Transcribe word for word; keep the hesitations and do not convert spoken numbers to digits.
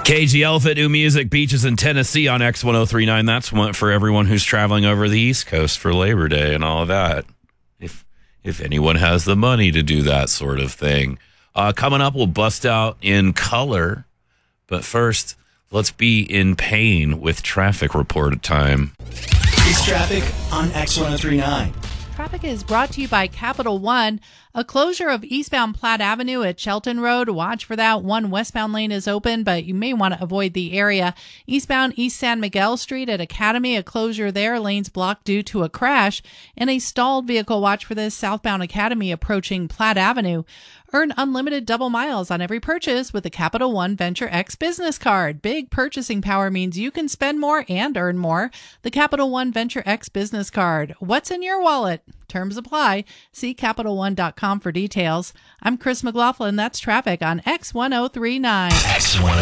K G Elephant, new music, Beaches in Tennessee on X ten thirty-nine. That's one for everyone who's traveling over the East Coast for Labor Day and all of that. If if anyone has the money to do that sort of thing. Uh, coming up, we'll bust out in color. But first, let's be in pain with traffic report time. It's traffic on X ten thirty-nine. Traffic is brought to you by Capital One. A closure of eastbound Platte Avenue at Shelton Road. Watch for that. One westbound lane is open, but you may want to avoid the area. Eastbound East San Miguel Street at Academy, a closure there. Lanes blocked due to a crash. And a stalled vehicle. Watch for this. Southbound Academy approaching Platte Avenue. Earn unlimited double miles on every purchase with the Capital One Venture X business card. Big purchasing power means you can spend more and earn more. The Capital One Venture X business card. What's in your wallet? Terms apply. See Capital One dot com for details. I'm Chris McLaughlin. That's traffic on X ten thirty-nine. X ten